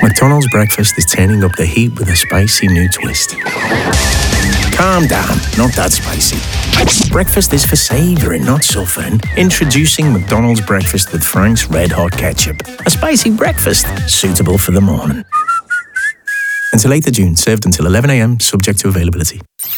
McDonald's breakfast is turning up the heat with a spicy new twist. Calm down, not that spicy. Breakfast is for savouring, not suffering. Introducing McDonald's breakfast with Frank's Red Hot Ketchup. A spicy breakfast suitable for the morning. Until 8th of June, served until 11 a.m, subject to availability.